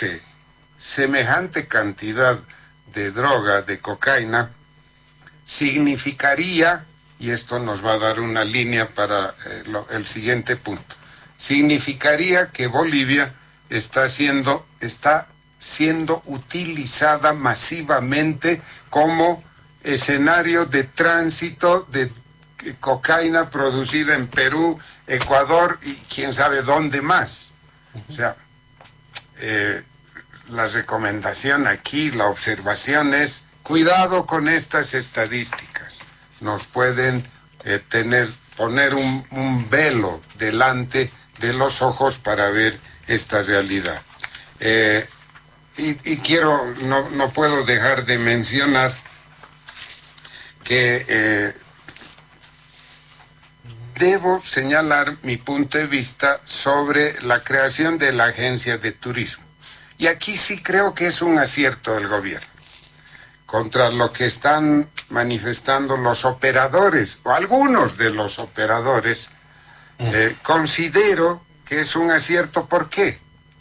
produce semejante cantidad de droga, de cocaína, significaría, y esto nos va a dar una línea para el siguiente punto, significaría que Bolivia está siendo utilizada masivamente como escenario de tránsito de cocaína producida en Perú, Ecuador y quién sabe dónde más. O sea, la recomendación aquí, la observación es, cuidado con estas estadísticas. Nos pueden poner un velo delante de los ojos para ver esta realidad. Y quiero, no puedo dejar de mencionar que debo señalar mi punto de vista sobre la creación de la agencia de turismo. Y aquí sí creo que es un acierto del gobierno. Contra lo que están manifestando los operadores, o algunos de los operadores, considero que es un acierto. ¿Por qué?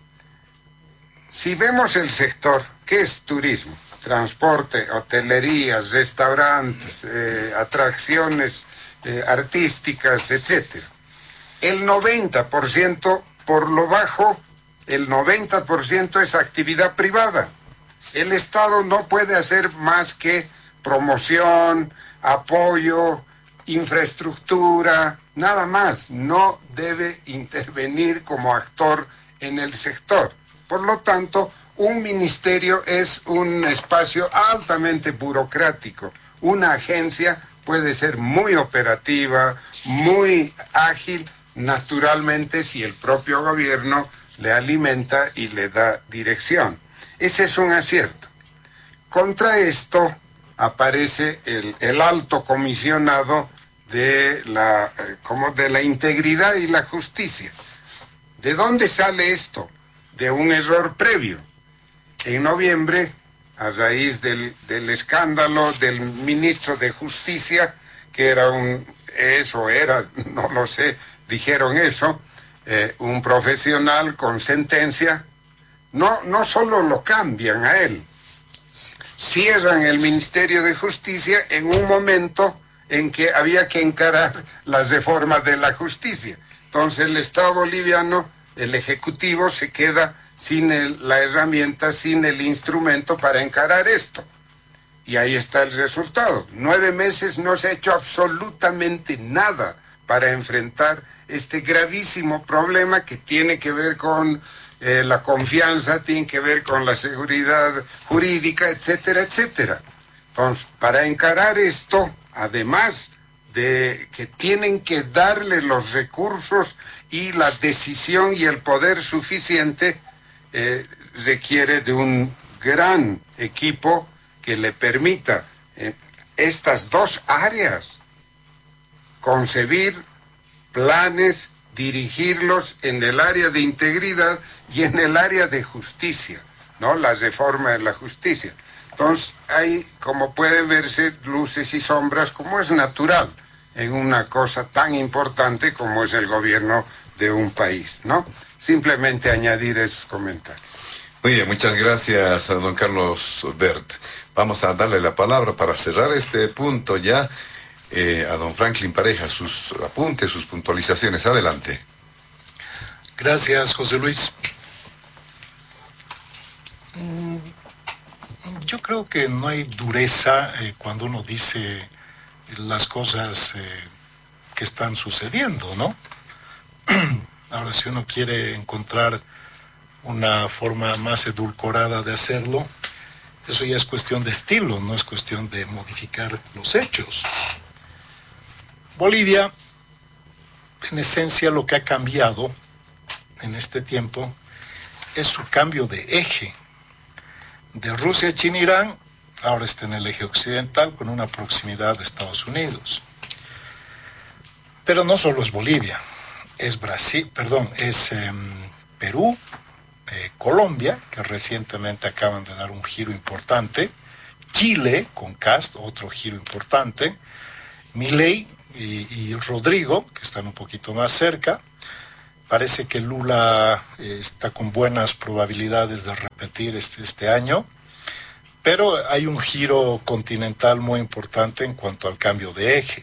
Si vemos el sector, ¿qué es turismo? Transporte, hotelería, restaurantes, atracciones artísticas, etc. El 90%, por lo bajo, el 90% es actividad privada. El Estado no puede hacer más que promoción, apoyo, infraestructura, nada más. No debe intervenir como actor en el sector. Por lo tanto, un ministerio es un espacio altamente burocrático. Una agencia puede ser muy operativa, muy ágil, naturalmente, si el propio gobierno le alimenta y le da dirección. Ese es un acierto. Contra esto aparece el alto comisionado de la integridad y la justicia. ¿De dónde sale esto? De un error previo. En noviembre, a raíz del escándalo del ministro de Justicia, que era no lo sé, dijeron eso, un profesional con sentencia, no solo lo cambian a él, cierran el Ministerio de Justicia en un momento en que había que encarar las reformas de la justicia. Entonces el Estado boliviano, el Ejecutivo, se queda sin la herramienta, sin el instrumento para encarar esto. Y ahí está el resultado. 9 meses no se ha hecho absolutamente nada para enfrentar este gravísimo problema que tiene que ver con la confianza, tiene que ver con la seguridad jurídica, etcétera, etcétera. Entonces, para encarar esto, además de que tienen que darle los recursos y la decisión y el poder suficiente, requiere de un gran equipo que le permita estas dos áreas, concebir planes, dirigirlos en el área de integridad y en el área de justicia, ¿no? La reforma de la justicia. Entonces, hay, como pueden verse, luces y sombras, como es natural en una cosa tan importante como es el gobierno de un país, ¿no? Simplemente añadir esos comentarios. Muy bien, muchas gracias a don Carlos Bert. Vamos a darle la palabra para cerrar este punto ya a don Franklin Pareja, sus apuntes, sus puntualizaciones. Adelante. Gracias, José Luis. Yo creo que no hay dureza cuando uno dice las cosas que están sucediendo, ¿no? Ahora, si uno quiere encontrar una forma más edulcorada de hacerlo, eso ya es cuestión de estilo, no es cuestión de modificar los hechos. Bolivia, en esencia, lo que ha cambiado en este tiempo es su cambio de eje. De Rusia, China, Irán, ahora está en el eje occidental con una proximidad de Estados Unidos. Pero no solo es Bolivia, es Perú, Colombia, que recientemente acaban de dar un giro importante, Chile, con Kast, otro giro importante, Milei y Rodrigo, que están un poquito más cerca. Parece que Lula está con buenas probabilidades de discutir este año, pero hay un giro continental muy importante en cuanto al cambio de eje.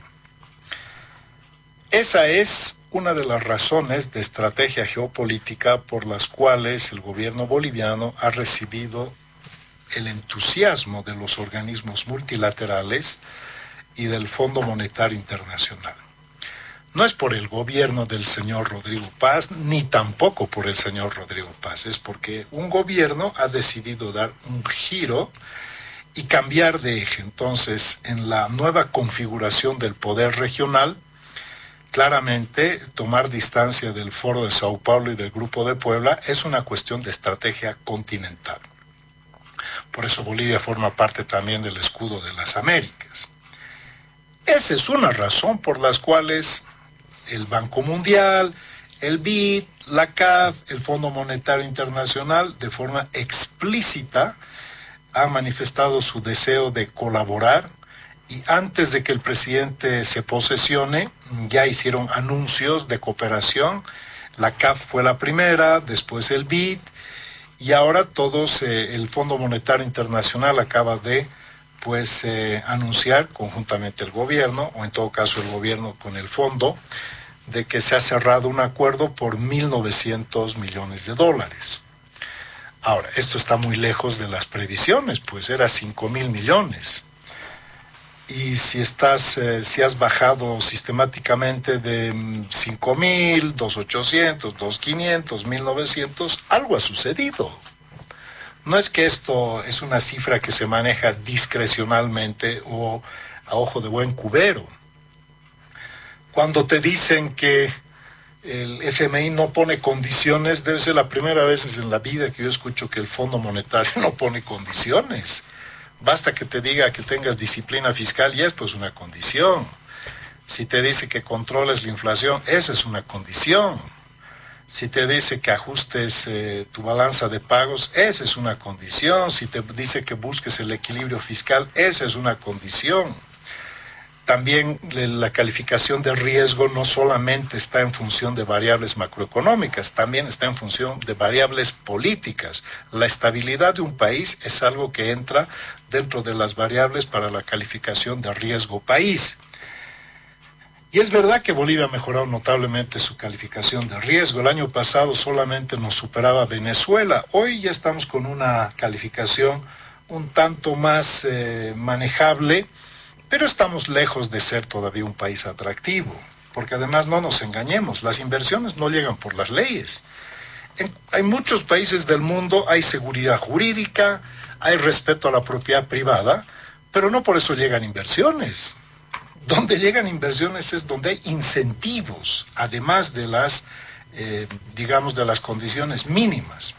Esa es una de las razones de estrategia geopolítica por las cuales el gobierno boliviano ha recibido el entusiasmo de los organismos multilaterales y del Fondo Monetario Internacional. No es por el gobierno del señor Rodrigo Paz, ni tampoco por el señor Rodrigo Paz, es porque un gobierno ha decidido dar un giro y cambiar de eje. Entonces, en la nueva configuración del poder regional, claramente tomar distancia del Foro de Sao Paulo y del Grupo de Puebla es una cuestión de estrategia continental. Por eso Bolivia forma parte también del escudo de las Américas. Esa es una razón por las cuales el Banco Mundial, el BID, la CAF, el Fondo Monetario Internacional, de forma explícita, han manifestado su deseo de colaborar, y antes de que el presidente se posesione, ya hicieron anuncios de cooperación. La CAF fue la primera, después el BID, y ahora todos, el Fondo Monetario Internacional acaba de anunciar conjuntamente el gobierno, o en todo caso el gobierno con el fondo, de que se ha cerrado un acuerdo por $1.900 millones. Ahora, esto está muy lejos de las previsiones, pues era 5.000 millones. Y si has bajado sistemáticamente de 5.000, 2.800, 2.500, 1.900, algo ha sucedido. No es que esto es una cifra que se maneja discrecionalmente o a ojo de buen cubero. Cuando te dicen que el FMI no pone condiciones, debe ser la primera vez en la vida que yo escucho que el Fondo Monetario no pone condiciones. Basta que te diga que tengas disciplina fiscal y es pues una condición. Si te dice que controles la inflación, esa es una condición. Si te dice que ajustes tu balanza de pagos, esa es una condición. Si te dice que busques el equilibrio fiscal, esa es una condición. También la calificación de riesgo no solamente está en función de variables macroeconómicas, también está en función de variables políticas. La estabilidad de un país es algo que entra dentro de las variables para la calificación de riesgo país. Y es verdad que Bolivia ha mejorado notablemente su calificación de riesgo. El año pasado solamente nos superaba Venezuela. Hoy ya estamos con una calificación un tanto más manejable, pero estamos lejos de ser todavía un país atractivo, porque además no nos engañemos, las inversiones no llegan por las leyes. Hay muchos países del mundo, hay seguridad jurídica, hay respeto a la propiedad privada, pero no por eso llegan inversiones. Donde llegan inversiones es donde hay incentivos, además de de las condiciones mínimas.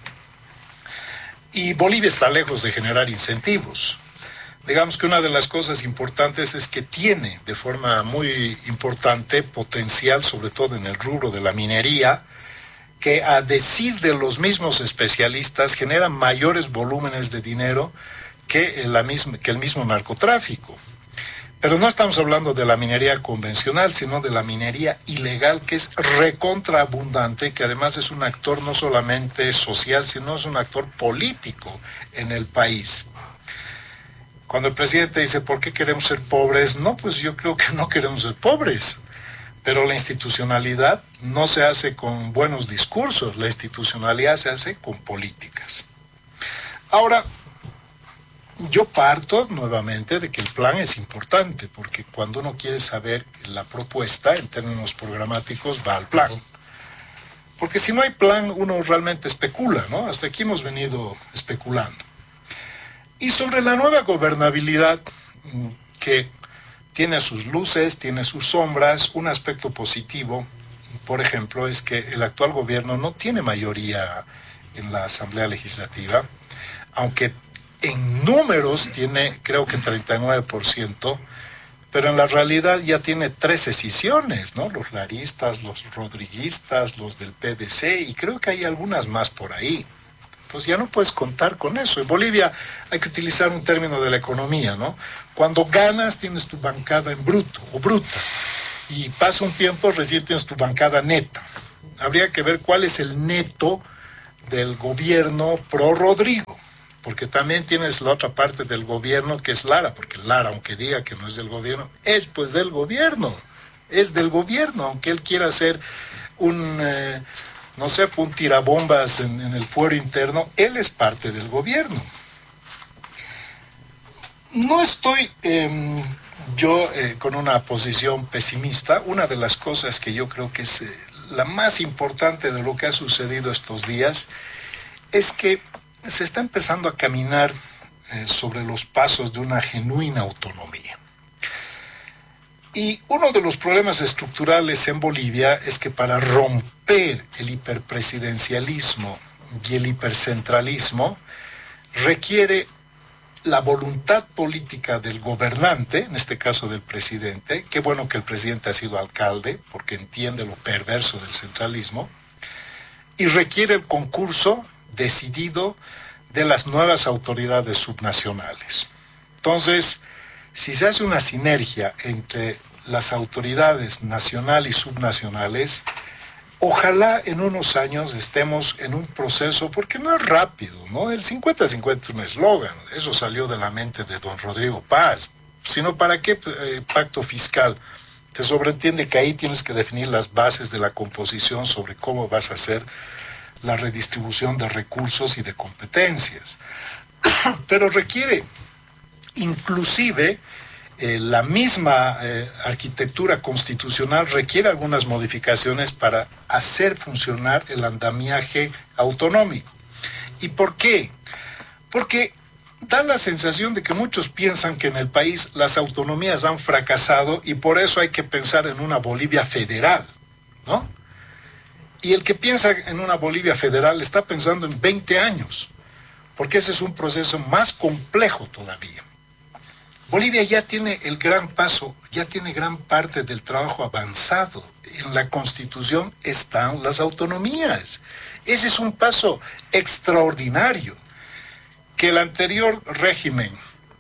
Y Bolivia está lejos de generar incentivos. Digamos que una de las cosas importantes es que tiene de forma muy importante potencial, sobre todo en el rubro de la minería, que a decir de los mismos especialistas genera mayores volúmenes de dinero que el mismo narcotráfico. Pero no estamos hablando de la minería convencional, sino de la minería ilegal, que es recontraabundante, que además es un actor no solamente social, sino es un actor político en el país. Cuando el presidente dice, ¿por qué queremos ser pobres? No, pues yo creo que no queremos ser pobres. Pero la institucionalidad no se hace con buenos discursos, la institucionalidad se hace con políticas. Ahora, yo parto nuevamente de que el plan es importante, porque cuando uno quiere saber la propuesta en términos programáticos, va al plan. Porque si no hay plan, uno realmente especula, ¿no? Hasta aquí hemos venido especulando. Y sobre la nueva gobernabilidad, que tiene sus luces, tiene sus sombras, un aspecto positivo, por ejemplo, es que el actual gobierno no tiene mayoría en la Asamblea Legislativa, aunque en números tiene creo que 39%, pero en la realidad ya tiene 3 escisiones, ¿no? Los laristas, los rodriguistas, los del PDC, y creo que hay algunas más por ahí. Entonces ya no puedes contar con eso. En Bolivia hay que utilizar un término de la economía, ¿no? Cuando ganas tienes tu bancada en bruto o bruta, y pasa un tiempo recién tienes tu bancada neta. Habría que ver cuál es el neto del gobierno pro Rodrigo. porque también tienes la otra parte del gobierno que es Lara, porque Lara, aunque diga que no es del gobierno, es pues del gobierno, aunque él quiera ser un, no sé, un tirabombas en el fuero interno, él es parte del gobierno. No estoy yo con una posición pesimista. Una de las cosas que yo creo que es la más importante de lo que ha sucedido estos días es que se está empezando a caminar sobre los pasos de una genuina autonomía. Y uno de los problemas estructurales en Bolivia es que para romper el hiperpresidencialismo y el hipercentralismo requiere la voluntad política del gobernante, en este caso del presidente. Qué bueno que el presidente ha sido alcalde, porque entiende lo perverso del centralismo, y requiere el concurso decidido de las nuevas autoridades subnacionales. Entonces, si se hace una sinergia entre las autoridades nacional y subnacionales, ojalá en unos años estemos en un proceso, porque no es rápido, ¿no? El 50-50 es un eslogan, eso salió de la mente de don Rodrigo Paz, sino ¿para qué pacto fiscal? Se sobreentiende que ahí tienes que definir las bases de la composición sobre cómo vas a hacer la redistribución de recursos y de competencias. Pero requiere inclusive la misma arquitectura constitucional requiere algunas modificaciones para hacer funcionar el andamiaje autonómico. ¿Y por qué? Porque da la sensación de que muchos piensan que en el país las autonomías han fracasado y por eso hay que pensar en una Bolivia federal, ¿no? Y el que piensa en una Bolivia federal está pensando en 20 años, porque ese es un proceso más complejo todavía. Bolivia ya tiene el gran paso, ya tiene gran parte del trabajo avanzado. En la Constitución están las autonomías. Ese es un paso extraordinario. Que el anterior régimen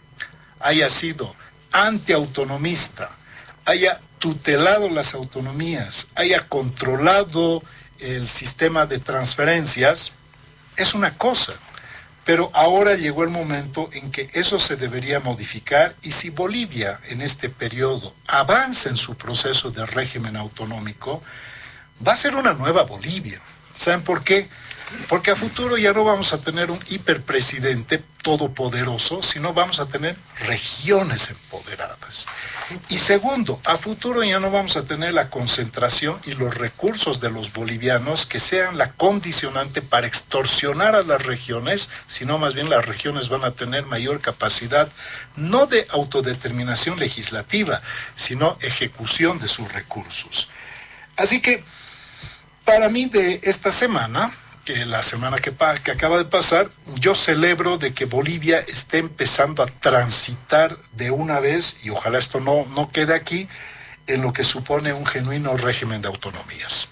haya sido antiautonomista, haya tutelado las autonomías, haya controlado el sistema de transferencias, es una cosa. Pero ahora llegó el momento en que eso se debería modificar y si Bolivia en este periodo avanza en su proceso de régimen autonómico, va a ser una nueva Bolivia. ¿Saben por qué? Porque a futuro ya no vamos a tener un hiperpresidente todopoderoso, sino vamos a tener regiones empoderadas. Y segundo, a futuro ya no vamos a tener la concentración y los recursos de los bolivianos que sean la condicionante para extorsionar a las regiones, sino más bien las regiones van a tener mayor capacidad, no de autodeterminación legislativa, sino ejecución de sus recursos. Así que, para mí de esta semana, que la semana que acaba de pasar, yo celebro de que Bolivia esté empezando a transitar de una vez, y ojalá esto no quede aquí, en lo que supone un genuino régimen de autonomías.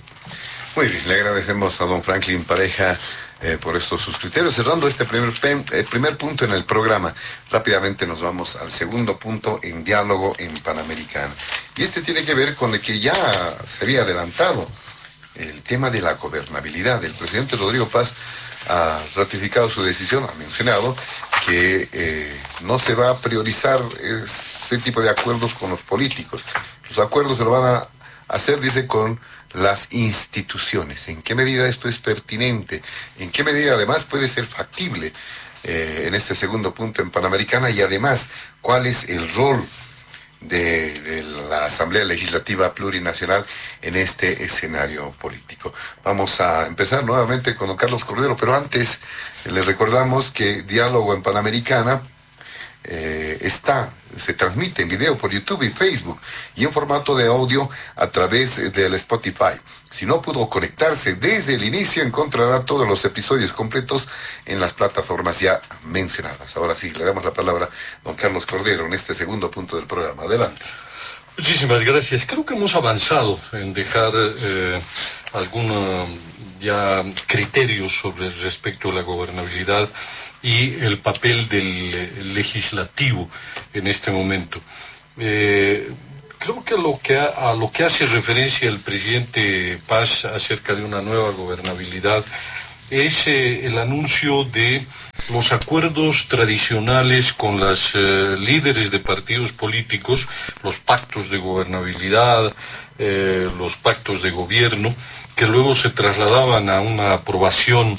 Muy bien, le agradecemos a don Franklin Pareja por sus criterios. Cerrando este primer punto en el programa, rápidamente nos vamos al segundo punto en diálogo en Panamericana. Y este tiene que ver con el que ya se había adelantado, el tema de la gobernabilidad. El presidente Rodrigo Paz ha ratificado su decisión, ha mencionado que no se va a priorizar ese tipo de acuerdos con los políticos. Los acuerdos se lo van a hacer, dice, con las instituciones. ¿En qué medida esto es pertinente? ¿En qué medida además puede ser factible en este segundo punto en Panamericana? Y además, ¿cuál es el rol de la Asamblea Legislativa Plurinacional en este escenario político? Vamos a empezar nuevamente con don Carlos Cordero, pero antes les recordamos que Diálogo en Panamericana se transmite en video por YouTube y Facebook y en formato de audio a través del Spotify. Si no pudo conectarse desde el inicio, encontrará todos los episodios completos en las plataformas ya mencionadas. Ahora sí, le damos la palabra a don Carlos Cordero en este segundo punto del programa. Adelante. Muchísimas gracias. Creo que hemos avanzado en dejar algunos ya criterios sobre respecto a la gobernabilidad y el papel del legislativo en este momento. Creo que a lo que hace referencia el presidente Paz acerca de una nueva gobernabilidad es el anuncio de los acuerdos tradicionales con las líderes de partidos políticos, los pactos de gobernabilidad, los pactos de gobierno, que luego se trasladaban a una aprobación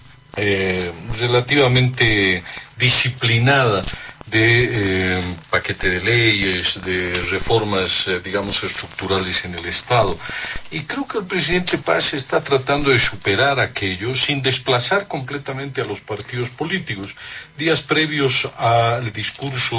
relativamente disciplinada de paquete de leyes, de reformas, digamos, estructurales en el Estado. Y creo que el presidente Paz está tratando de superar aquello sin desplazar completamente a los partidos políticos. Días previos al discurso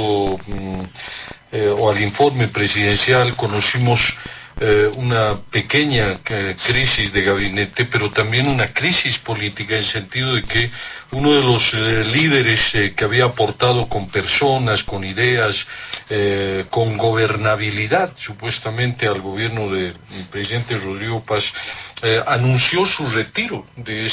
o al informe presidencial conocimos una pequeña crisis de gabinete, pero también una crisis política, en el sentido de que uno de los líderes que había aportado con personas, con ideas, con gobernabilidad, supuestamente, al gobierno del presidente Rodrigo Paz, anunció su retiro de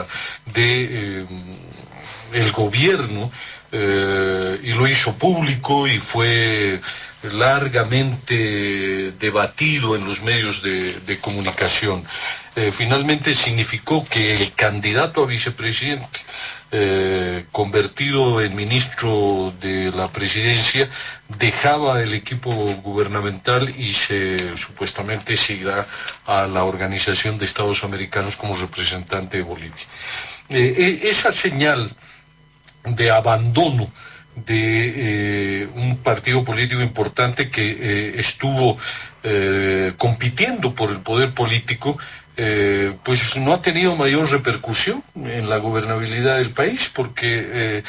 el gobierno, y lo hizo público y fue largamente debatido en los medios de comunicación. Finalmente significó que el candidato a vicepresidente, convertido en ministro de la presidencia, dejaba el equipo gubernamental y supuestamente se irá a la Organización de Estados Americanos como representante de Bolivia. Esa señal de abandono de un partido político importante que estuvo compitiendo por el poder político, pues no ha tenido mayor repercusión en la gobernabilidad del país, porque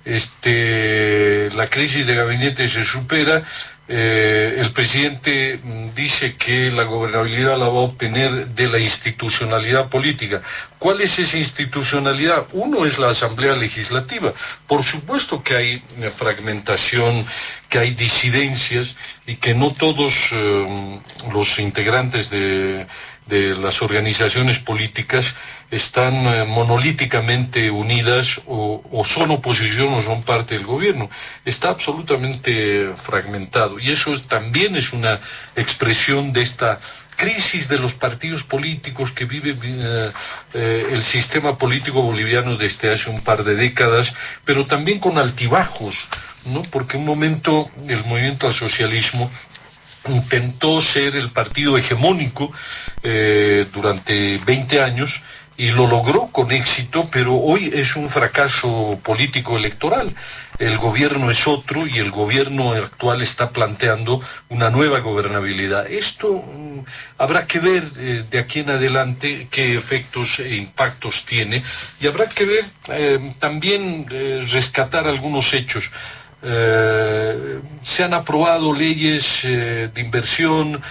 la crisis de gabinete se supera. El presidente dice que la gobernabilidad la va a obtener de la institucionalidad política. ¿Cuál es esa institucionalidad? Uno es la Asamblea Legislativa. Por supuesto que hay fragmentación, que hay disidencias y que no todos los integrantes de las organizaciones políticas están monolíticamente unidas o son oposición o son parte del gobierno. Está absolutamente fragmentado, y eso también es una expresión de esta crisis de los partidos políticos que vive el sistema político boliviano desde hace un par de décadas, pero también con altibajos, ¿no? Porque un momento el movimiento al socialismo intentó ser el partido hegemónico durante 20 años y lo logró con éxito, pero hoy es un fracaso político electoral. El gobierno es otro y el gobierno actual está planteando una nueva gobernabilidad. Esto habrá que ver de aquí en adelante qué efectos e impactos tiene, y habrá que ver también rescatar algunos hechos. Se han aprobado leyes de inversión,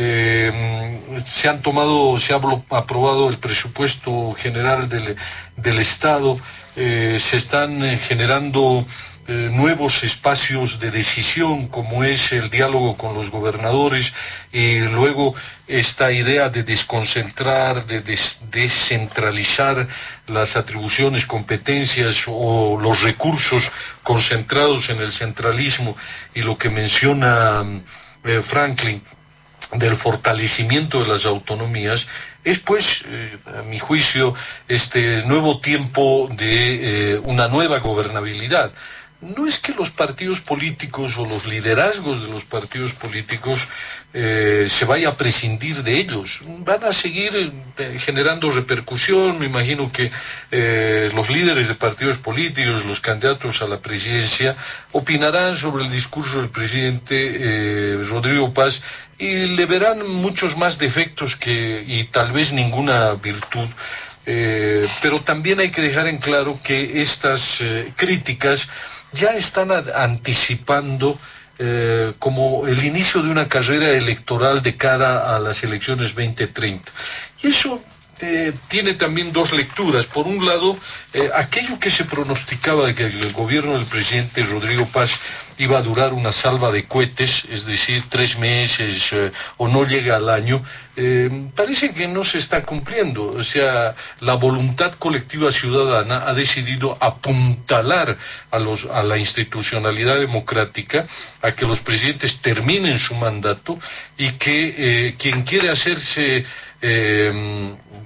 se ha aprobado el presupuesto general del Estado, se están generando nuevos espacios de decisión, como es el diálogo con los gobernadores, y luego esta idea de desconcentrar, de descentralizar las atribuciones, competencias o los recursos concentrados en el centralismo, y lo que menciona Franklin del fortalecimiento de las autonomías, es pues, a mi juicio, este nuevo tiempo de una nueva gobernabilidad. No es que los partidos políticos o los liderazgos de los partidos políticos se vaya a prescindir de ellos. Van a seguir generando repercusión. Me imagino que los líderes de partidos políticos, los candidatos a la presidencia, opinarán sobre el discurso del presidente Rodrigo Paz y le verán muchos más defectos y tal vez ninguna virtud. Pero también hay que dejar en claro que estas críticas ya están anticipando como el inicio de una carrera electoral de cara a las elecciones 2030. Y eso tiene también dos lecturas. Por un lado, aquello que se pronosticaba de que el gobierno del presidente Rodrigo Paz iba a durar una salva de cohetes, es decir, 3 meses o no llega al año, parece que no se está cumpliendo. O sea, la voluntad colectiva ciudadana ha decidido apuntalar a la institucionalidad democrática, a que los presidentes terminen su mandato, y que quien quiere hacerse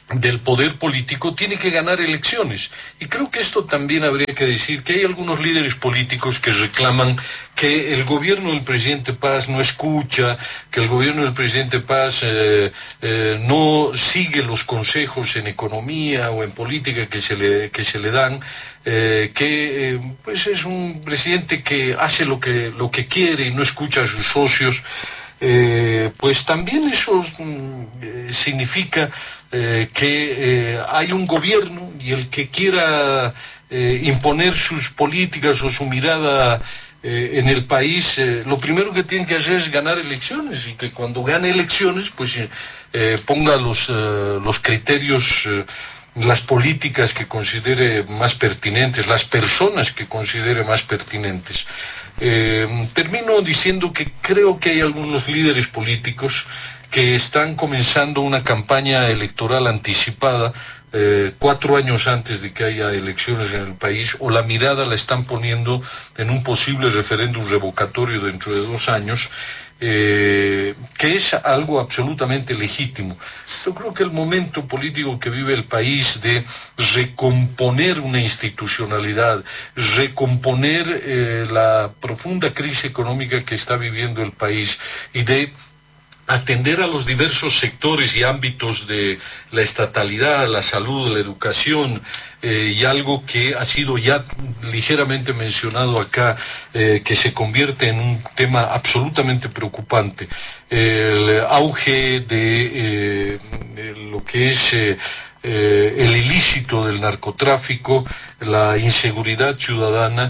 del poder político tiene que ganar elecciones. Y creo que esto también habría que decir que hay algunos líderes políticos que reclaman que el gobierno del presidente Paz no escucha, que el gobierno del presidente Paz no sigue los consejos en economía o en política que se le dan, pues es un presidente que hace lo que quiere y no escucha a sus socios. Pues también eso significa que hay un gobierno y el que quiera imponer sus políticas o su mirada en el país, lo primero que tiene que hacer es ganar elecciones, y que cuando gane elecciones pues ponga los criterios, las políticas que considere más pertinentes, las personas que considere más pertinentes. Termino diciendo que creo que hay algunos líderes políticos que están comenzando una campaña electoral anticipada 4 años antes de que haya elecciones en el país, o la mirada la están poniendo en un posible referéndum revocatorio dentro de 2 años, que es algo absolutamente legítimo. Yo creo que el momento político que vive el país de recomponer una institucionalidad, recomponer la profunda crisis económica que está viviendo el país, y de atender a los diversos sectores y ámbitos de la estatalidad, la salud, la educación, y algo que ha sido ya ligeramente mencionado acá, que se convierte en un tema absolutamente preocupante: el auge de lo que es el ilícito del narcotráfico, la inseguridad ciudadana,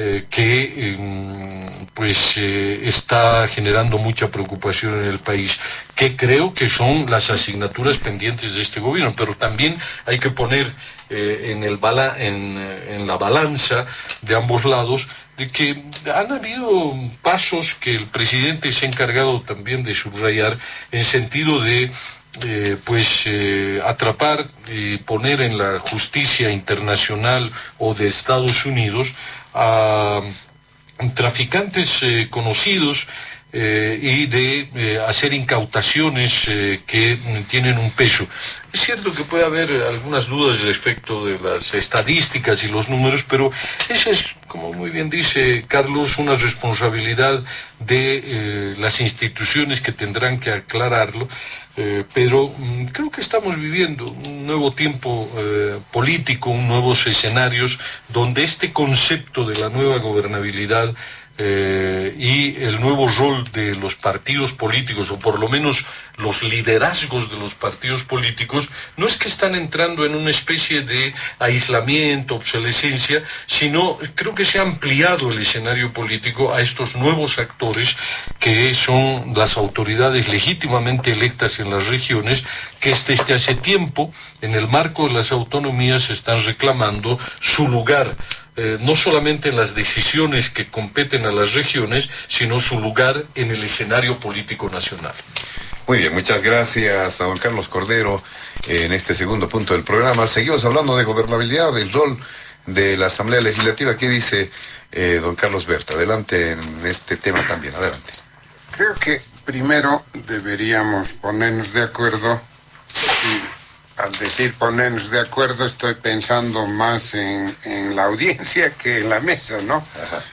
que está generando mucha preocupación en el país, que creo que son las asignaturas pendientes de este gobierno. Pero también hay que poner en la balanza de ambos lados de que han habido pasos que el presidente se ha encargado también de subrayar, en sentido de atrapar y poner en la justicia internacional o de Estados Unidos a traficantes conocidos, y de hacer incautaciones que tienen un peso. Es cierto que puede haber algunas dudas respecto de las estadísticas y los números, pero esa es, como muy bien dice Carlos, una responsabilidad de las instituciones que tendrán que aclararlo. Pero creo que estamos viviendo un nuevo tiempo político, nuevos escenarios, donde este concepto de la nueva gobernabilidad y el nuevo rol de los partidos políticos, o por lo menos los liderazgos de los partidos políticos, no es que están entrando en una especie de aislamiento, obsolescencia, sino creo que se ha ampliado el escenario político a estos nuevos actores, que son las autoridades legítimamente electas en las regiones, que desde hace tiempo, en el marco de las autonomías, están reclamando su lugar, no solamente en las decisiones que competen a las regiones, sino su lugar en el escenario político nacional. Muy bien, muchas gracias a don Carlos Cordero. En este segundo punto del programa seguimos hablando de gobernabilidad, del rol de la Asamblea Legislativa. ¿Qué dice don Carlos Berta? Adelante en este tema también, adelante. Creo que primero deberíamos ponernos de acuerdo, y al decir ponernos de acuerdo estoy pensando más en la audiencia que en la mesa, ¿no?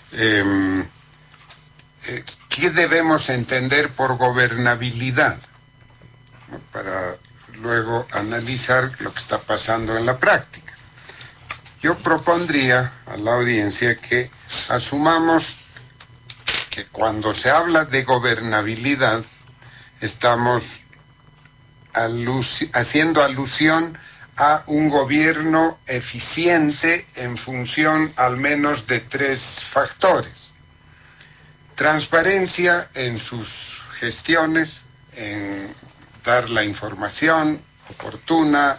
¿Qué debemos entender por gobernabilidad? Para luego analizar lo que está pasando en la práctica. Yo propondría a la audiencia que asumamos que cuando se habla de gobernabilidad estamos haciendo alusión a un gobierno eficiente en función al menos de 3 factores. Transparencia en sus gestiones, en dar la información oportuna,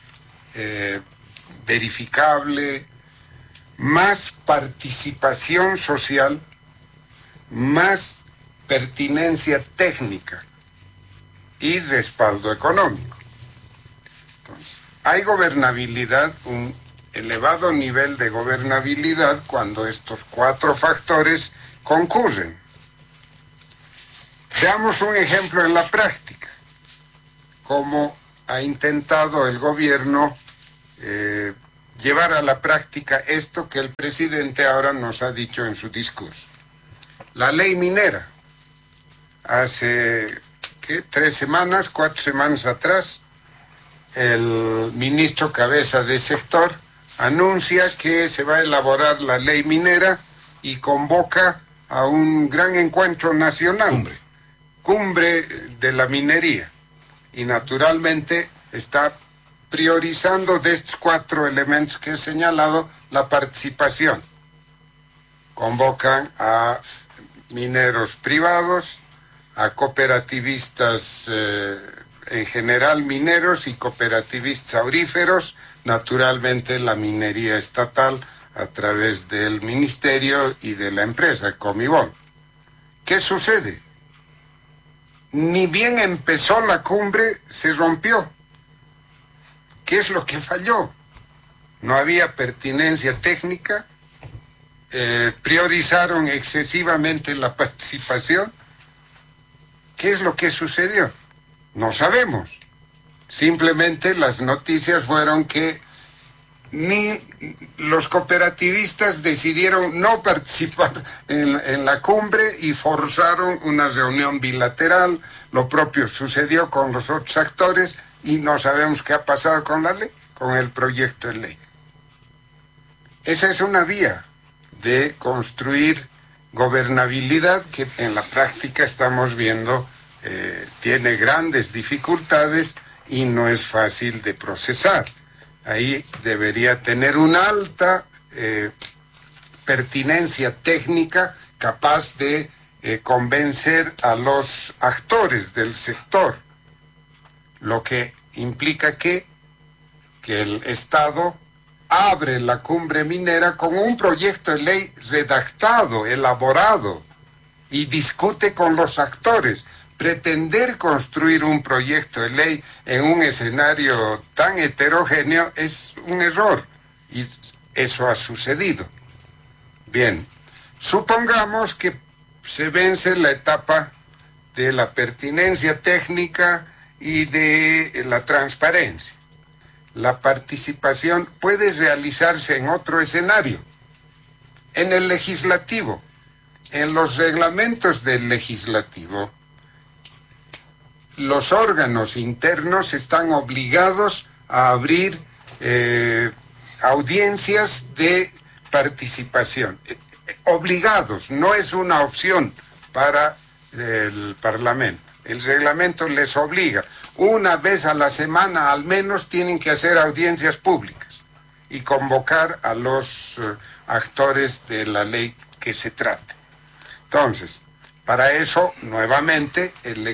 verificable, más participación social, más pertinencia técnica y respaldo económico. Entonces, hay gobernabilidad, un elevado nivel de gobernabilidad, cuando estos 4 factores concurren. Veamos un ejemplo en la práctica, cómo ha intentado el gobierno llevar a la práctica esto que el presidente ahora nos ha dicho en su discurso. La ley minera. Hace, ¿qué? 4 semanas atrás, el ministro cabeza de sector anuncia que se va a elaborar la ley minera y convoca a un gran encuentro nacional. Cumbre de la minería. Y naturalmente está priorizando de estos 4 elementos que he señalado la participación. Convocan a mineros privados, a cooperativistas en general mineros y cooperativistas auríferos, naturalmente la minería estatal a través del ministerio y de la empresa Comibol. ¿Qué sucede? Ni bien empezó la cumbre, se rompió. ¿Qué es lo que falló? No había pertinencia técnica, priorizaron excesivamente la participación. ¿Qué es lo que sucedió? No sabemos. Simplemente las noticias fueron que ni los cooperativistas decidieron no participar en la cumbre y forzaron una reunión bilateral. Lo propio sucedió con los otros actores y no sabemos qué ha pasado con la ley, con el proyecto de ley. Esa es una vía de construir gobernabilidad que en la práctica estamos viendo tiene grandes dificultades y no es fácil de procesar. Ahí debería tener una alta pertinencia técnica capaz de convencer a los actores del sector, lo que implica que el Estado abre la cumbre minera con un proyecto de ley redactado, elaborado, y discute con los actores. Pretender construir un proyecto de ley en un escenario tan heterogéneo es un error, y eso ha sucedido. Bien, supongamos que se vence la etapa de la pertinencia técnica y de la transparencia. La participación puede realizarse en otro escenario, en el legislativo. En los reglamentos del legislativo, los órganos internos están obligados a abrir audiencias de participación. Obligados, no es una opción para el Parlamento. El reglamento les obliga. Una vez a la semana al menos tienen que hacer audiencias públicas y convocar a los actores de la ley que se trate. Entonces, para eso, nuevamente, el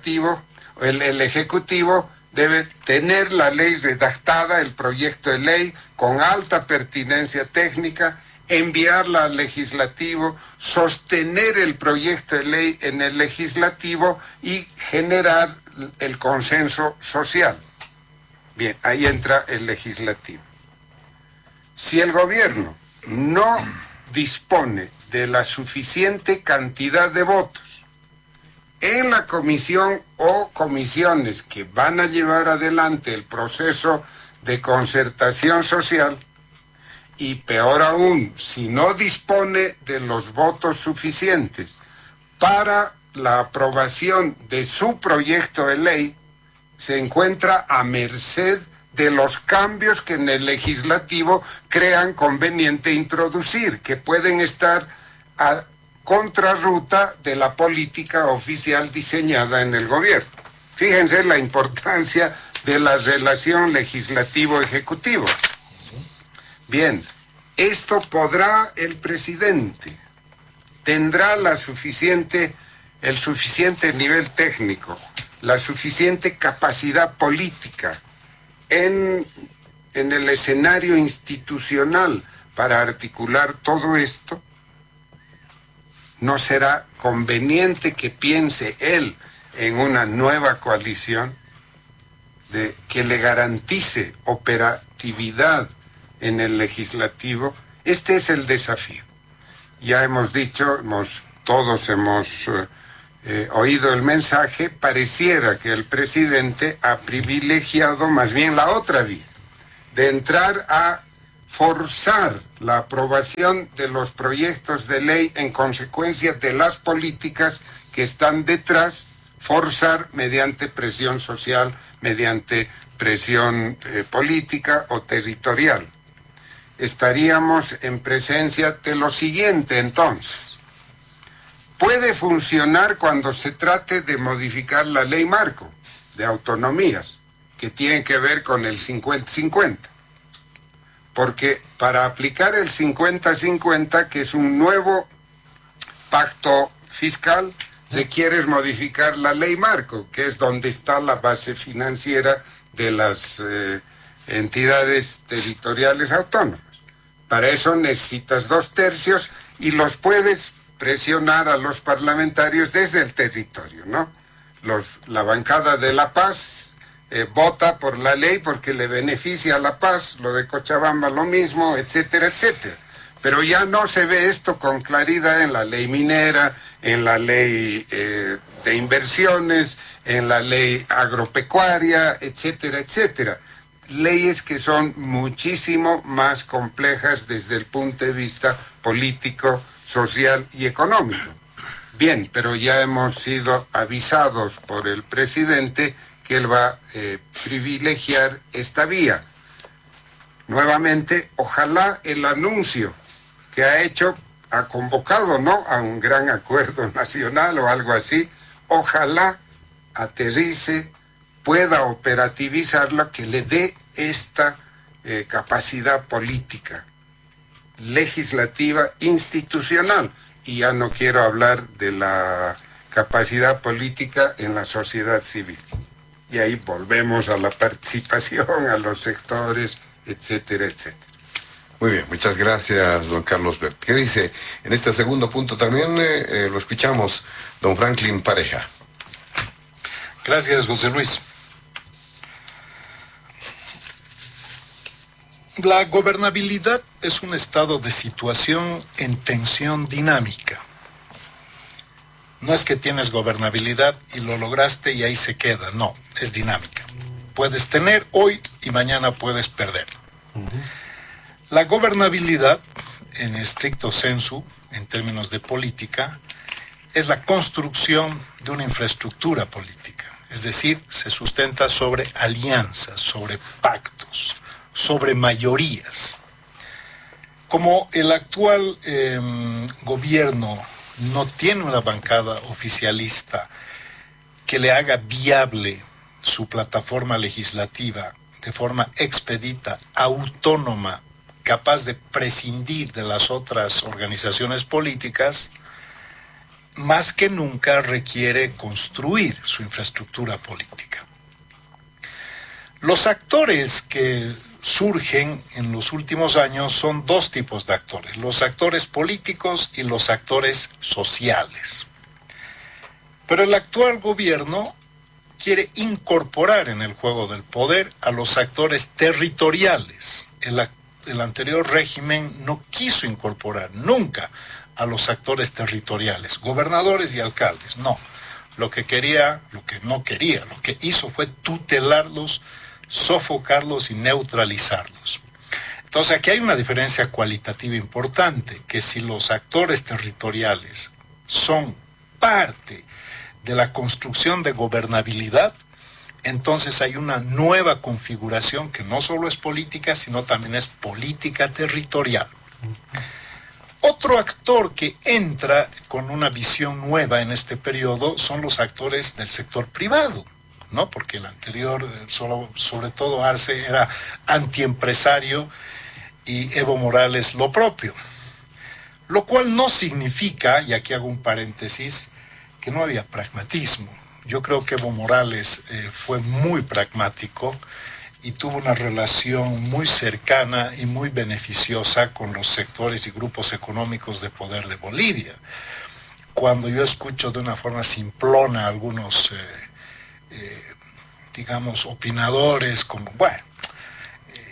Ejecutivo debe tener la ley redactada, el proyecto de ley, con alta pertinencia técnica, enviarla al Legislativo, sostener el proyecto de ley en el Legislativo y generar el consenso social. Bien, ahí entra el Legislativo. Si el gobierno no dispone de la suficiente cantidad de votos en la comisión o comisiones que van a llevar adelante el proceso de concertación social, y peor aún, si no dispone de los votos suficientes para la aprobación de su proyecto de ley, se encuentra a merced de los cambios que en el legislativo crean conveniente introducir, que pueden estar a contrarruta de la política oficial diseñada en el gobierno. Fíjense la importancia de la relación legislativo-ejecutivo. Bien, esto podrá el presidente, tendrá el suficiente nivel técnico, la suficiente capacidad política en el escenario institucional para articular todo esto. ¿No será conveniente que piense él en una nueva coalición que le garantice operatividad en el legislativo? Este es el desafío. Ya hemos dicho, todos hemos oído el mensaje, pareciera que el presidente ha privilegiado más bien la otra vía, de entrar a forzar la aprobación de los proyectos de ley en consecuencia de las políticas que están detrás, forzar mediante presión social, mediante presión política o territorial. Estaríamos en presencia de lo siguiente, entonces. Puede funcionar cuando se trate de modificar la ley marco de autonomías, que tiene que ver con el 50-50. Porque para aplicar el 50-50, que es un nuevo pacto fiscal, requieres modificar la ley marco, que es donde está la base financiera de las entidades territoriales autónomas. Para eso necesitas 2/3 y los puedes presionar a los parlamentarios desde el territorio, ¿no? La bancada de La Paz vota por la ley porque le beneficia a La Paz, lo de Cochabamba lo mismo, etcétera, etcétera. Pero ya no se ve esto con claridad en la ley minera, en la ley de inversiones, en la ley agropecuaria, etcétera, etcétera. Leyes que son muchísimo más complejas desde el punto de vista político, social y económico. Bien, pero ya hemos sido avisados por el presidente que él va a privilegiar esta vía. Nuevamente, ojalá el anuncio que ha hecho, ha convocado, ¿no?, a un gran acuerdo nacional o algo así, ojalá aterrice, pueda operativizarlo, que le dé esta capacidad política, legislativa, institucional. Y ya no quiero hablar de la capacidad política en la sociedad civil. Y ahí volvemos a la participación, a los sectores, etcétera, etcétera. Muy bien, muchas gracias, don Carlos Bert. ¿Qué dice? En este segundo punto también lo escuchamos, don Franklin Pareja. Gracias, José Luis. La gobernabilidad es un estado de situación en tensión dinámica. No es que tienes gobernabilidad y lo lograste y ahí se queda, no, es dinámica. Puedes tener hoy y mañana puedes perder. La gobernabilidad, en estricto sensu, en términos de política, es la construcción de una infraestructura política. Es decir, se sustenta sobre alianzas, sobre pactos, sobre mayorías. Como el actual gobierno no tiene una bancada oficialista que le haga viable su plataforma legislativa de forma expedita, autónoma, capaz de prescindir de las otras organizaciones políticas, más que nunca requiere construir su infraestructura política. Los actores que surgen en los últimos años son dos tipos de actores, los actores políticos y los actores sociales. Pero el actual gobierno quiere incorporar en el juego del poder a los actores territoriales. El anterior régimen no quiso incorporar nunca a los actores territoriales, gobernadores y alcaldes, no. Lo que hizo fue tutelarlos, sofocarlos y neutralizarlos. Entonces aquí hay una diferencia cualitativa importante, que si los actores territoriales son parte de la construcción de gobernabilidad, entonces hay una nueva configuración que no solo es política, sino también es política territorial. Otro actor que entra con una visión nueva en este periodo son los actores del sector privado, ¿no? Porque el anterior, sobre todo Arce, era antiempresario y Evo Morales lo propio. Lo cual no significa, y aquí hago un paréntesis, que no había pragmatismo. Yo creo que Evo Morales fue muy pragmático y tuvo una relación muy cercana y muy beneficiosa con los sectores y grupos económicos de poder de Bolivia. Cuando yo escucho de una forma simplona a algunos digamos, opinadores, como, bueno,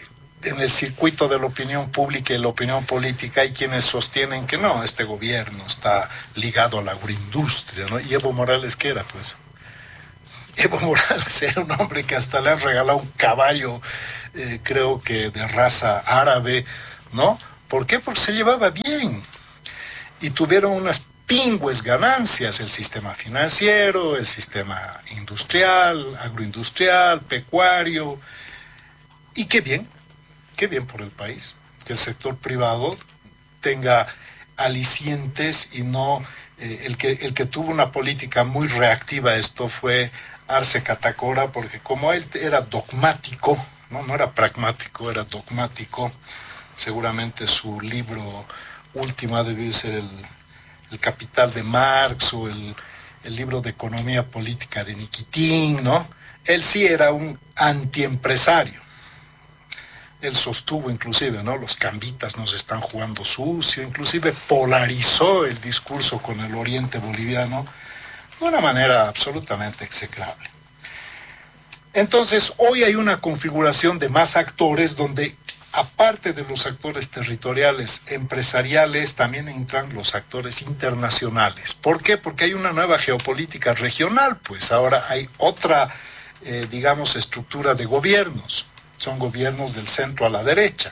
en el circuito de la opinión pública y la opinión política hay quienes sostienen que no, este gobierno está ligado a la agroindustria, ¿no? ¿Y Evo Morales qué era, pues? Evo Morales era un hombre que hasta le han regalado un caballo, creo que de raza árabe, ¿no? ¿Por qué? Porque se llevaba bien y tuvieron unas pingües ganancias, el sistema financiero, el sistema industrial, agroindustrial, pecuario, y qué bien por el país, que el sector privado tenga alicientes y no, el que tuvo una política muy reactiva a esto fue Arce Catacora, porque como él era dogmático, no era pragmático, era dogmático, seguramente su libro último debe ser el Capital de Marx o el libro de Economía Política de Nikitin, ¿no? Él sí era un antiempresario. Él sostuvo inclusive, ¿no? Los cambitas nos están jugando sucio, inclusive polarizó el discurso con el oriente boliviano de una manera absolutamente execrable. Entonces, hoy hay una configuración de más actores donde, aparte de los actores territoriales, empresariales, también entran los actores internacionales. ¿Por qué? Porque hay una nueva geopolítica regional, pues ahora hay otra, digamos, estructura de gobiernos. Son gobiernos del centro a la derecha.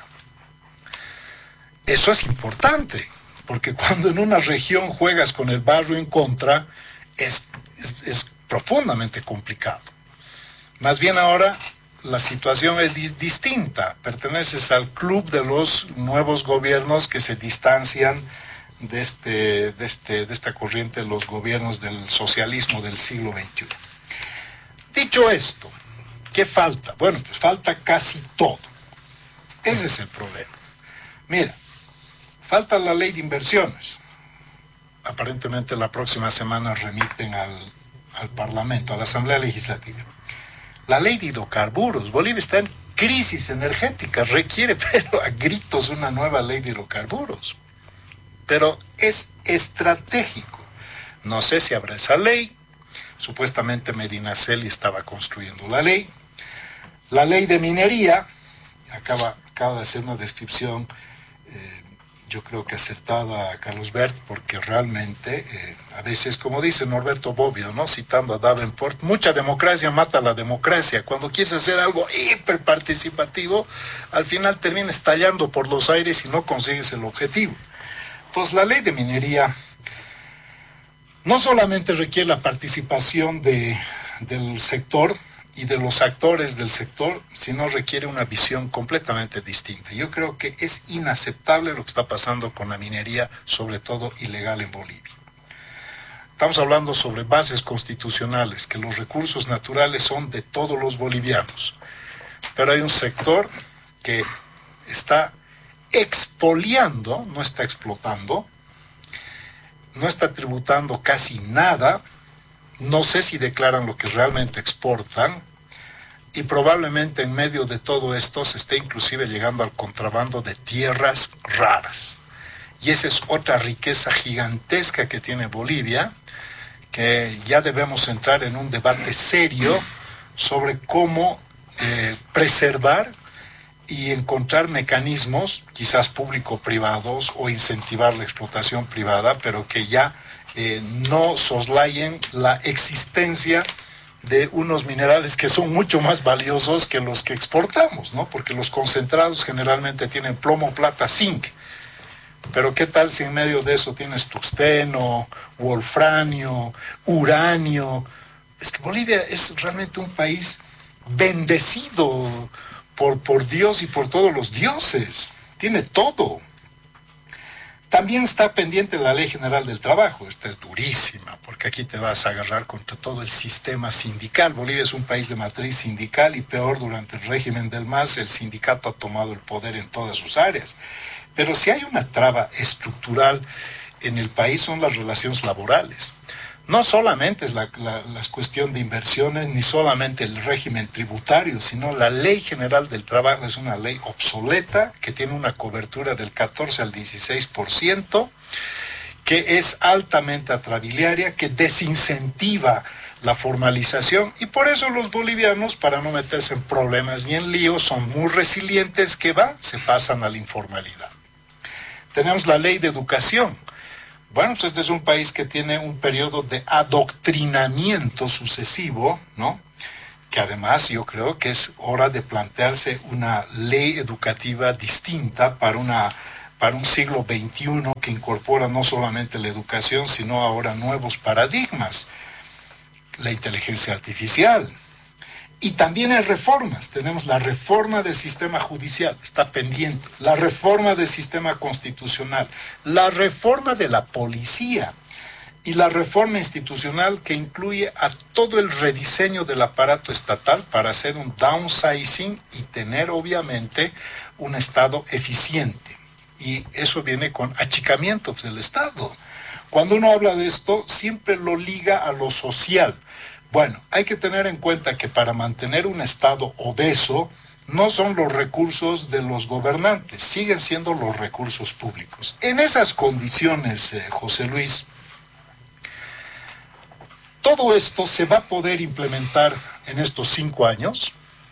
Eso es importante, porque cuando en una región juegas con el barrio en contra, es profundamente complicado. Más bien ahora la situación es distinta. Perteneces al club de los nuevos gobiernos que se distancian de esta corriente de los gobiernos del socialismo del siglo XXI. Dicho esto, ¿qué falta? Bueno, pues falta casi todo. Ese es el problema. Mira, falta la ley de inversiones. Aparentemente la próxima semana remiten al Parlamento, a la Asamblea Legislativa. La ley de hidrocarburos. Bolivia está en crisis energética, requiere, pero a gritos, una nueva ley de hidrocarburos. Pero es estratégico. No sé si habrá esa ley. Supuestamente Medinaceli estaba construyendo la ley. La ley de minería, acaba de hacer una descripción, yo creo que acertada, Carlos Bert, porque realmente, a veces, como dice Norberto Bobbio, ¿no? Citando a Davenport, mucha democracia mata la democracia. Cuando quieres hacer algo hiperparticipativo, al final terminas estallando por los aires y no consigues el objetivo. Entonces, la ley de minería no solamente requiere la participación del sector y de los actores del sector, sino requiere una visión completamente distinta. Yo creo que es inaceptable lo que está pasando con la minería, sobre todo ilegal en Bolivia. Estamos hablando sobre bases constitucionales, que los recursos naturales son de todos los bolivianos. Pero hay un sector que está expoliando, no está explotando, no está tributando casi nada. No sé si declaran lo que realmente exportan y probablemente en medio de todo esto se esté inclusive llegando al contrabando de tierras raras. Y esa es otra riqueza gigantesca que tiene Bolivia, que ya debemos entrar en un debate serio sobre cómo preservar y encontrar mecanismos, quizás público-privados, o incentivar la explotación privada, pero que ya no soslayen la existencia de unos minerales que son mucho más valiosos que los que exportamos, ¿no? Porque los concentrados generalmente tienen plomo, plata, zinc. Pero ¿qué tal si en medio de eso tienes tungsteno, wolfranio, uranio? Es que Bolivia es realmente un país bendecido por Dios y por todos los dioses. Tiene todo. También está pendiente la Ley General del Trabajo. Esta es durísima, porque aquí te vas a agarrar contra todo el sistema sindical. Bolivia es un país de matriz sindical y peor, durante el régimen del MAS, el sindicato ha tomado el poder en todas sus áreas. Pero si hay una traba estructural en el país son las relaciones laborales. No solamente es la cuestión de inversiones, ni solamente el régimen tributario, sino la Ley General del Trabajo es una ley obsoleta, que tiene una cobertura del 14 al 16%, que es altamente atrabiliaria, que desincentiva la formalización, y por eso los bolivianos, para no meterse en problemas ni en líos, son muy resilientes, que se pasan a la informalidad. Tenemos la ley de educación. Bueno, pues este es un país que tiene un periodo de adoctrinamiento sucesivo, ¿no? Que además yo creo que es hora de plantearse una ley educativa distinta para un siglo XXI que incorpora no solamente la educación, sino ahora nuevos paradigmas. La inteligencia artificial. Y también hay reformas. Tenemos la reforma del sistema judicial, está pendiente. La reforma del sistema constitucional. La reforma de la policía. Y la reforma institucional, que incluye a todo el rediseño del aparato estatal para hacer un downsizing y tener obviamente un Estado eficiente. Y eso viene con achicamientos del Estado. Cuando uno habla de esto, siempre lo liga a lo social. Bueno, hay que tener en cuenta que para mantener un Estado obeso, no son los recursos de los gobernantes, siguen siendo los recursos públicos. En esas condiciones, José Luis, todo esto se va a poder implementar en estos 5 años.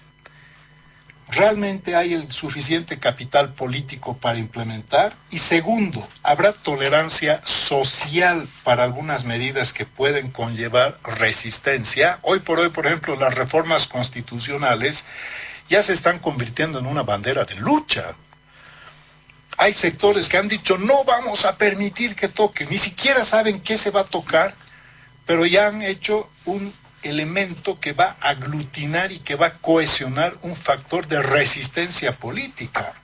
¿Realmente hay el suficiente capital político para implementar? Y segundo, ¿habrá tolerancia social para algunas medidas que pueden conllevar resistencia? Hoy por hoy, por ejemplo, las reformas constitucionales ya se están convirtiendo en una bandera de lucha. Hay sectores que han dicho, no vamos a permitir que toque, ni siquiera saben qué se va a tocar, pero ya han hecho un elemento que va a aglutinar y que va a cohesionar un factor de resistencia política.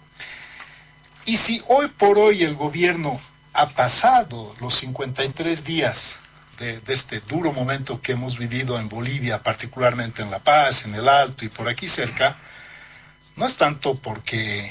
Y si hoy por hoy el gobierno ha pasado los 53 días de este duro momento que hemos vivido en Bolivia, particularmente en La Paz, en el Alto y por aquí cerca, no es tanto porque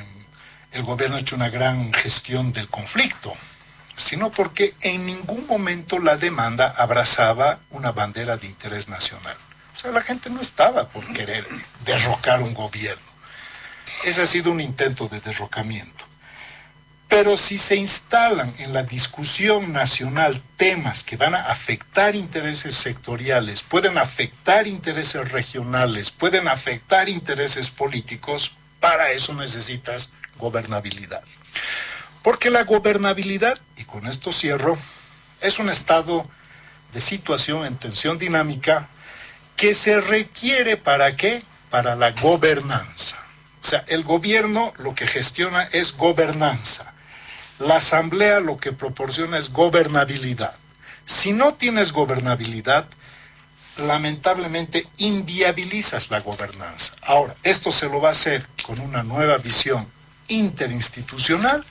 el gobierno ha hecho una gran gestión del conflicto, sino porque en ningún momento la demanda abrazaba una bandera de interés nacional. O sea, la gente no estaba por querer derrocar un gobierno. Ese ha sido un intento de derrocamiento. Pero si se instalan en la discusión nacional temas que van a afectar intereses sectoriales, pueden afectar intereses regionales, pueden afectar intereses políticos, para eso necesitas gobernabilidad. Porque la gobernabilidad, y con esto cierro, es un estado de situación en tensión dinámica que se requiere ¿para qué? Para la gobernanza. O sea, el gobierno lo que gestiona es gobernanza. La asamblea lo que proporciona es gobernabilidad. Si no tienes gobernabilidad, lamentablemente inviabilizas la gobernanza. Ahora, esto se lo va a hacer con una nueva visión interinstitucional.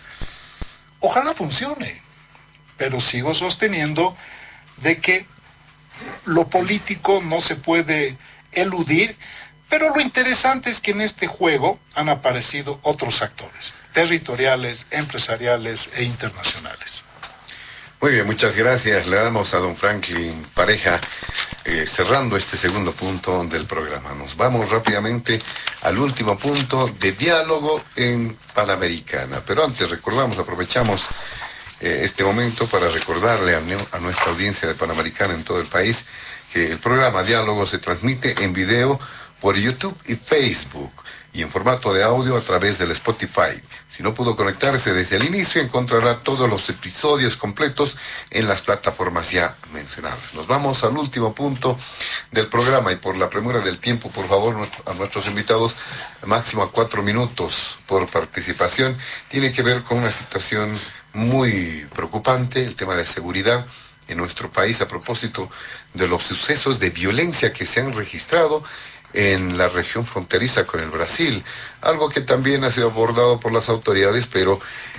Ojalá funcione, pero sigo sosteniendo de que lo político no se puede eludir, pero lo interesante es que en este juego han aparecido otros actores, territoriales, empresariales e internacionales. Muy bien, muchas gracias. Le damos a don Franklin Pareja, cerrando este segundo punto del programa. Nos vamos rápidamente al último punto de diálogo en Panamericana. Pero antes aprovechamos este momento para recordarle a nuestra audiencia de Panamericana en todo el país que el programa Diálogo se transmite en video por YouTube y Facebook y en formato de audio a través del Spotify. Si no pudo conectarse desde el inicio, encontrará todos los episodios completos en las plataformas ya mencionadas. Nos vamos al último punto del programa y por la premura del tiempo, por favor, a nuestros invitados, máximo a 4 minutos por participación. Tiene que ver con una situación muy preocupante, el tema de seguridad en nuestro país a propósito de los sucesos de violencia que se han registrado en la región fronteriza con el Brasil, algo que también ha sido abordado por las autoridades, pero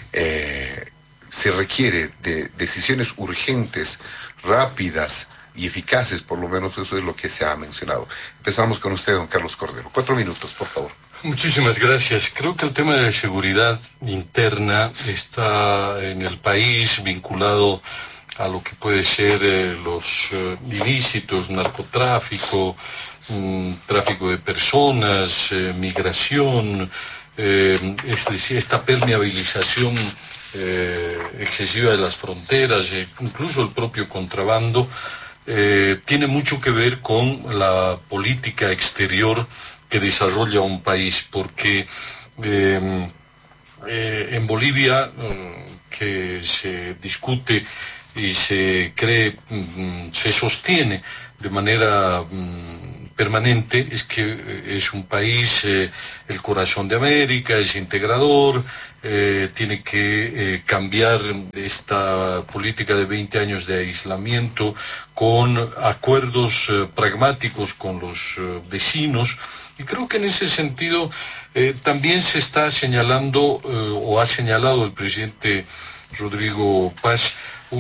se requiere de decisiones urgentes, rápidas y eficaces, por lo menos eso es lo que se ha mencionado. Empezamos con usted, don Carlos Cordero. 4 minutos, por favor. Muchísimas gracias. Creo que el tema de seguridad interna está en el país vinculado a lo que puede ser los ilícitos, narcotráfico, tráfico de personas, migración, es decir, esta permeabilización excesiva de las fronteras, incluso el propio contrabando, tiene mucho que ver con la política exterior que desarrolla un país, porque en Bolivia, que se discute y se cree, se sostiene de manera permanente, es que es un país, el corazón de América, es integrador, tiene que cambiar esta política de 20 años de aislamiento con acuerdos pragmáticos con los vecinos. Y creo que en ese sentido también se está señalando, o ha señalado el presidente Rodrigo Paz,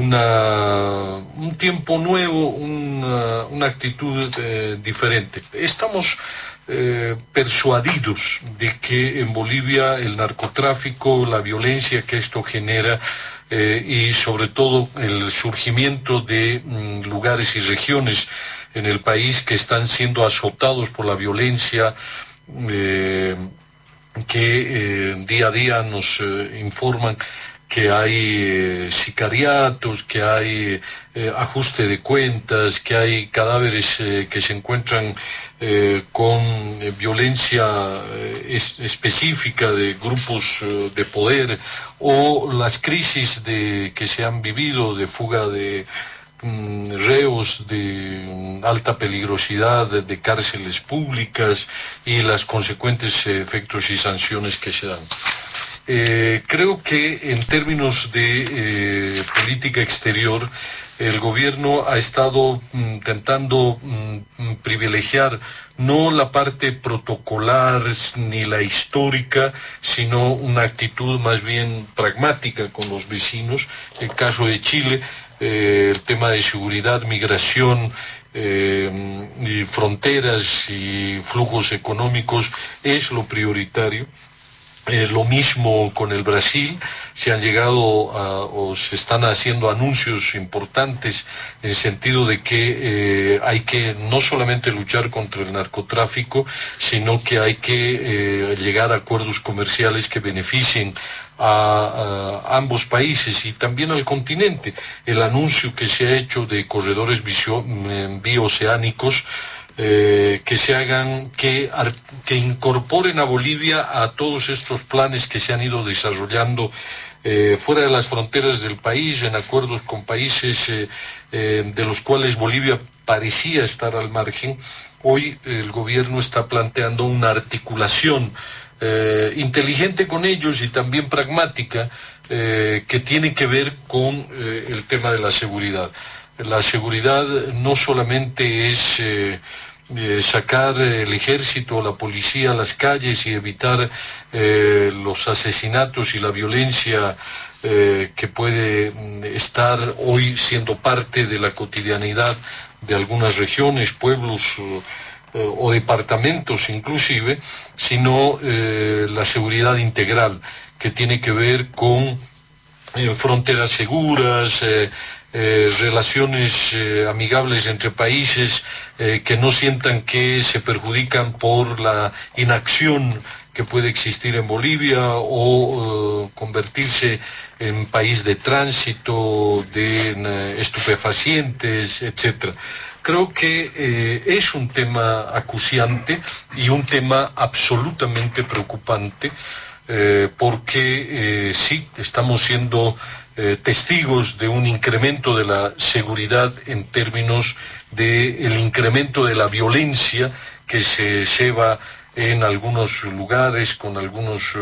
un tiempo nuevo, una actitud diferente. Estamos persuadidos de que en Bolivia el narcotráfico, la violencia que esto genera y sobre todo el surgimiento de lugares y regiones en el país que están siendo azotados por la violencia, que día a día nos informan que hay sicariatos, que hay ajuste de cuentas, que hay cadáveres que se encuentran con violencia específica de grupos de poder, o las crisis que se han vivido de fuga de reos de alta peligrosidad de cárceles públicas y las consecuentes efectos y sanciones que se dan. Creo que en términos de política exterior, el gobierno ha estado intentando privilegiar no la parte protocolar ni la histórica, sino una actitud más bien pragmática con los vecinos. El caso de Chile, el tema de seguridad, migración, y fronteras y flujos económicos es lo prioritario. Lo mismo con el Brasil, se han llegado o se están haciendo anuncios importantes en el sentido de que hay que no solamente luchar contra el narcotráfico, sino que hay que llegar a acuerdos comerciales que beneficien a ambos países y también al continente. El anuncio que se ha hecho de corredores bioceánicos que se hagan, que incorporen a Bolivia a todos estos planes que se han ido desarrollando fuera de las fronteras del país, en acuerdos con países de los cuales Bolivia parecía estar al margen. Hoy el gobierno está planteando una articulación inteligente con ellos y también pragmática que tiene que ver con el tema de la seguridad. La seguridad no solamente es sacar el ejército o la policía a las calles y evitar los asesinatos y la violencia que puede estar hoy siendo parte de la cotidianidad de algunas regiones, pueblos o departamentos inclusive, sino la seguridad integral que tiene que ver con fronteras seguras, relaciones amigables entre países que no sientan que se perjudican por la inacción que puede existir en Bolivia o convertirse en país de tránsito de estupefacientes, etcétera. Creo que es un tema acuciante y un tema absolutamente preocupante porque sí, estamos siendo testigos de un incremento de la seguridad en términos del incremento de la violencia que se lleva en algunos lugares con algunas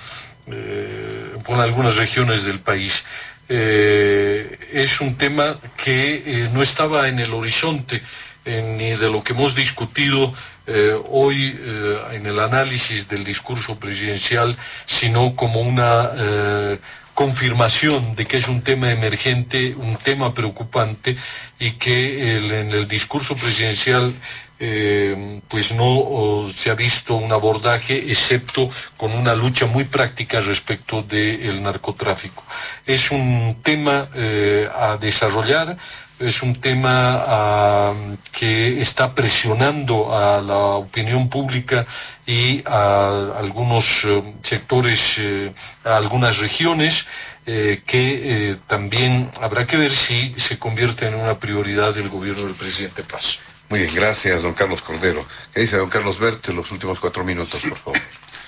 regiones del país. Es un tema que no estaba en el horizonte ni de lo que hemos discutido hoy en el análisis del discurso presidencial, sino como una confirmación de que es un tema emergente, un tema preocupante y que en el discurso presidencial pues no se ha visto un abordaje excepto con una lucha muy práctica respecto del narcotráfico. Es un tema a desarrollar, es un tema que está presionando a la opinión pública y a algunos sectores, a algunas regiones. que también habrá que ver si se convierte en una prioridad del gobierno del presidente Paz. Muy bien, gracias, don Carlos Cordero. ¿Qué dice don Carlos Bert? Los últimos 4 minutos, por favor.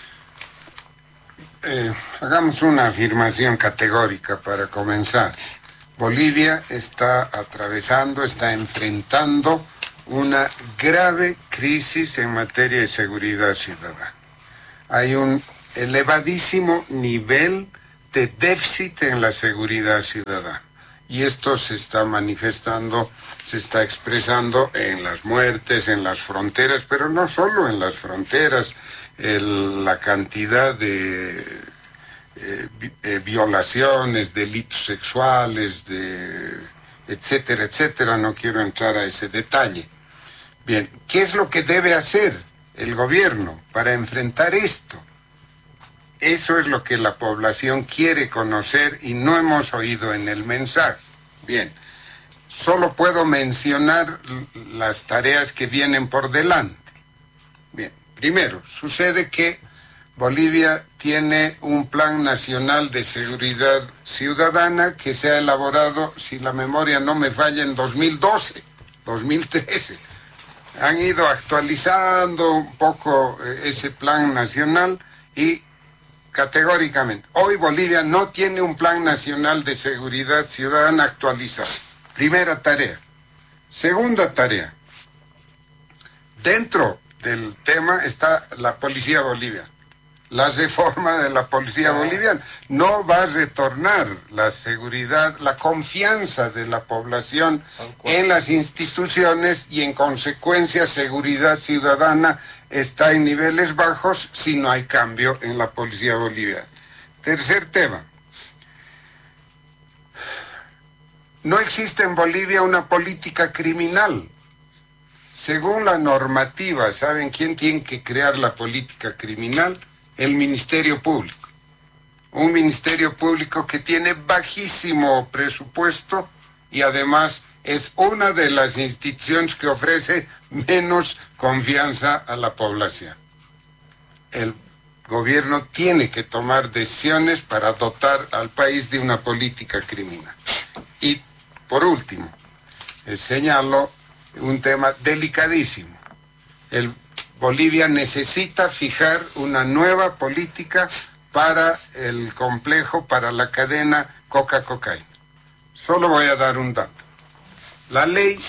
Hagamos una afirmación categórica para comenzar. Bolivia está atravesando, está enfrentando una grave crisis en materia de seguridad ciudadana. Hay un elevadísimo nivel de déficit en la seguridad ciudadana. Y esto se está manifestando, se está expresando en las muertes, en las fronteras, pero no solo en las fronteras, la cantidad de violaciones, delitos sexuales, etcétera, etcétera. No quiero entrar a ese detalle. Bien, ¿qué es lo que debe hacer el gobierno para enfrentar esto? Eso es lo que la población quiere conocer y no hemos oído en el mensaje. Bien, solo puedo mencionar las tareas que vienen por delante. Bien, primero, sucede que Bolivia tiene un Plan Nacional de Seguridad Ciudadana que se ha elaborado, si la memoria no me falla, en 2012, 2013. Han ido actualizando un poco ese Plan Nacional y categóricamente, hoy Bolivia no tiene un Plan Nacional de Seguridad Ciudadana actualizado. Primera tarea. Segunda tarea. Dentro del tema está la Policía Boliviana. La reforma de la Policía Boliviana no va a retornar la seguridad, la confianza de la población en las instituciones y en consecuencia seguridad ciudadana está en niveles bajos si no hay cambio en la Policía Boliviana. Tercer tema. No existe en Bolivia una política criminal. Según la normativa, ¿saben quién tiene que crear la política criminal? El Ministerio Público. Un Ministerio Público que tiene bajísimo presupuesto y además es una de las instituciones que ofrece menos confianza a la población. El gobierno tiene que tomar decisiones para dotar al país de una política criminal. Y por último, señalo un tema delicadísimo. Bolivia necesita fijar una nueva política para el complejo, para la cadena coca-cocaína. Solo voy a dar un dato. La ley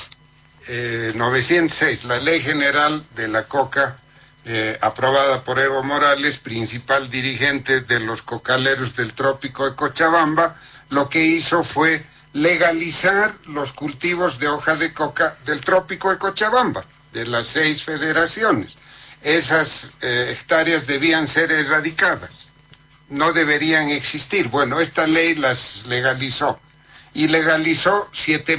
906, la ley general de la coca, aprobada por Evo Morales, principal dirigente de los cocaleros del trópico de Cochabamba, lo que hizo fue legalizar los cultivos de hoja de coca del trópico de Cochabamba, de las 6 federaciones. Esas hectáreas debían ser erradicadas, no deberían existir. Bueno, esta ley las legalizó y legalizó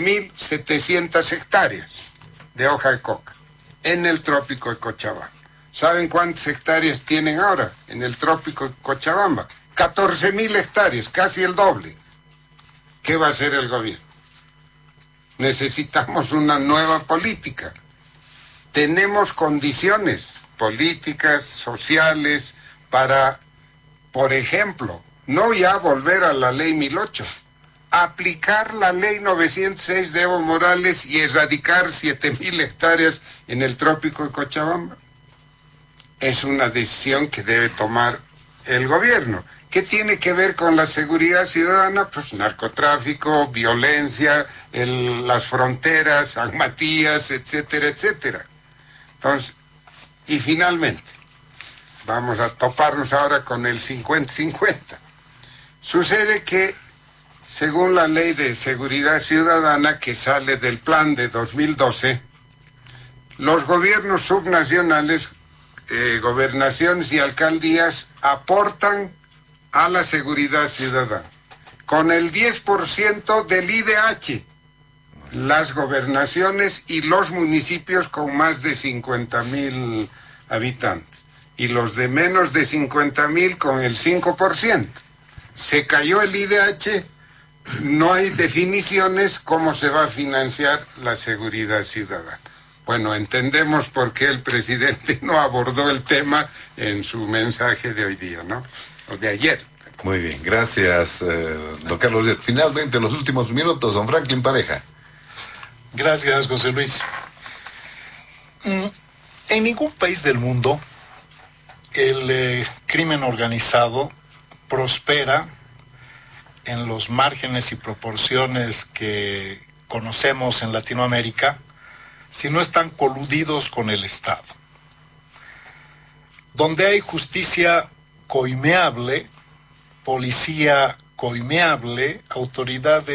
7.700 hectáreas de hoja de coca en el trópico de Cochabamba. ¿Saben cuántas hectáreas tienen ahora en el trópico de Cochabamba? 14.000 hectáreas, casi el doble. ¿Qué va a hacer el gobierno? Necesitamos una nueva política. Tenemos condiciones políticas, sociales, para, por ejemplo, no ya volver a la ley 1008, aplicar la ley 906 de Evo Morales y erradicar 7.000 hectáreas en el trópico de Cochabamba. Es una decisión que debe tomar el gobierno. ¿Qué tiene que ver con la seguridad ciudadana? Pues narcotráfico, violencia, las fronteras, San Matías, etcétera, etcétera. Entonces, y finalmente, vamos a toparnos ahora con el 50-50. Sucede que, según la ley de seguridad ciudadana que sale del plan de 2012, los gobiernos subnacionales, gobernaciones y alcaldías aportan a la seguridad ciudadana con el 10% del IDH, las gobernaciones y los municipios con más de 50.000 habitantes y los de menos de 50.000 con el 5%. Se cayó el IDH, no hay definiciones cómo se va a financiar la seguridad ciudadana. Bueno, entendemos por qué el presidente no abordó el tema en su mensaje de hoy día, ¿no? O de ayer. Muy bien, gracias, don Carlos. Finalmente, los últimos minutos, don Franklin Pareja. Gracias, José Luis. En ningún país del mundo el crimen organizado prospera en los márgenes y proporciones que conocemos en Latinoamérica si no están coludidos con el Estado. Donde hay justicia coimeable, policía coimeable, autoridades